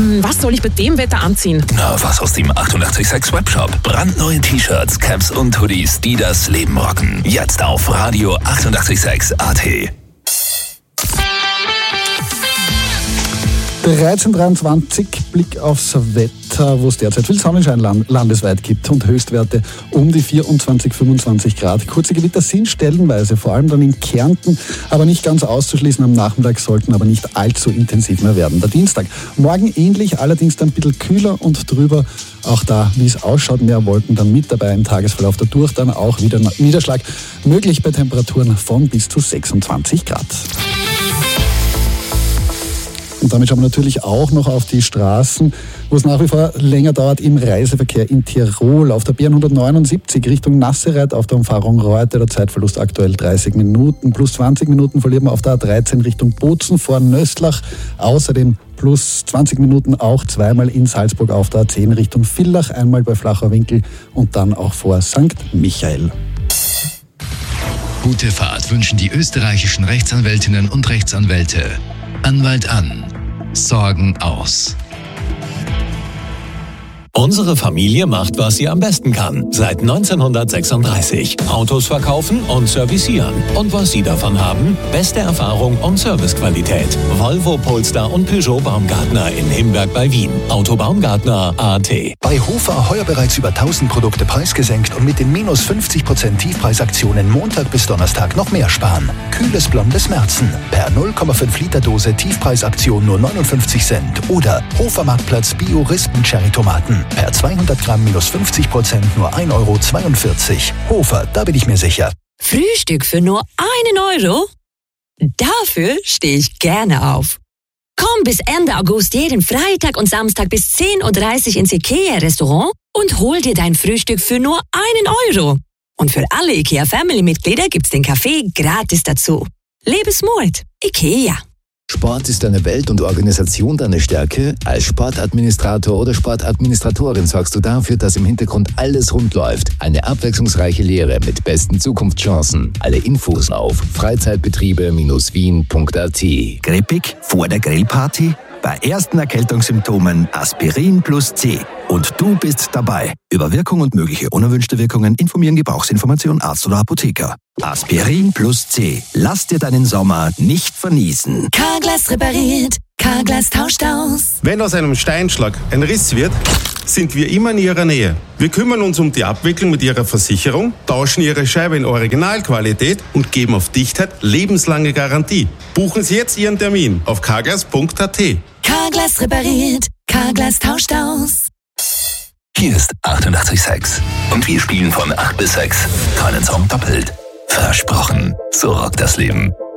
Was soll ich bei dem Wetter anziehen? Na, was aus dem 886 Webshop. Brandneue T-Shirts, Caps und Hoodies, die das Leben rocken. Jetzt auf Radio 886 AT. 13:23, Blick aufs Wetter, wo es derzeit viel Sonnenschein landesweit gibt und Höchstwerte um die 24, 25 Grad. Kurze Gewitter sind stellenweise, vor allem dann in Kärnten, aber nicht ganz auszuschließen. Am Nachmittag sollten aber nicht allzu intensiv mehr werden. Der Dienstag, morgen ähnlich, allerdings dann ein bisschen kühler und drüber. Auch da, wie es ausschaut, mehr Wolken dann mit dabei im Tagesverlauf. Dadurch dann auch wieder Niederschlag möglich bei Temperaturen von bis zu 26 Grad. Und damit schauen wir natürlich auch noch auf die Straßen, wo es nach wie vor länger dauert im Reiseverkehr in Tirol. Auf der B179 Richtung Nassereit auf der Umfahrung Reute, der Zeitverlust aktuell 30 Minuten. Plus 20 Minuten verlieren wir auf der A13 Richtung Bozen vor Nöstlach. Außerdem plus 20 Minuten auch zweimal in Salzburg auf der A10 Richtung Villach, einmal bei Flachauwinkel und dann auch vor St. Michael. Gute Fahrt wünschen die österreichischen Rechtsanwältinnen und Rechtsanwälte. Anwalt an. Sorgen aus. Unsere Familie macht, was sie am besten kann. Seit 1936. Autos verkaufen und servicieren. Und was Sie davon haben? Beste Erfahrung und Servicequalität. Volvo, Polestar und Peugeot Baumgartner in Himberg bei Wien. Auto Baumgartner AT. Bei Hofer heuer bereits über 1000 Produkte preisgesenkt und mit den minus 50% Tiefpreisaktionen Montag bis Donnerstag noch mehr sparen. Kühles blondes Märzen. Per 0,5 Liter Dose Tiefpreisaktion nur 59 Cent. Oder Hofer Marktplatz Bio Rispen Cherry Tomaten. Per 200 Gramm minus 50% nur 1,42 €. Hofer, da bin ich mir sicher. Frühstück für nur 1 €? Dafür stehe ich gerne auf. Komm bis Ende August jeden Freitag und Samstag bis 10:30 Uhr ins IKEA-Restaurant und hol dir dein Frühstück für nur 1 €. Und für alle IKEA-Family-Mitglieder gibt's den Kaffee gratis dazu. Lebe smart. IKEA. Sport ist deine Welt und Organisation deine Stärke? Als Sportadministrator oder Sportadministratorin sorgst du dafür, dass im Hintergrund alles rund läuft. Eine abwechslungsreiche Lehre mit besten Zukunftschancen. Alle Infos auf freizeitbetriebe-wien.at. Grippig vor der Grillparty? Bei ersten Erkältungssymptomen Aspirin plus C. Und du bist dabei. Über Wirkung und mögliche unerwünschte Wirkungen informieren Gebrauchsinformation Arzt oder Apotheker. Aspirin plus C. Lass dir deinen Sommer nicht verniesen. Carglass repariert. Carglass tauscht aus. Wenn aus einem Steinschlag ein Riss wird, sind wir immer in Ihrer Nähe. Wir kümmern uns um die Abwicklung mit Ihrer Versicherung, tauschen Ihre Scheibe in Originalqualität und geben auf Dichtheit lebenslange Garantie. Buchen Sie jetzt Ihren Termin auf carglass.at. Carglass repariert. Carglass tauscht aus. Hier ist 886 und wir spielen von 8 bis 6. Keinen Song doppelt. Versprochen, so rockt das Leben.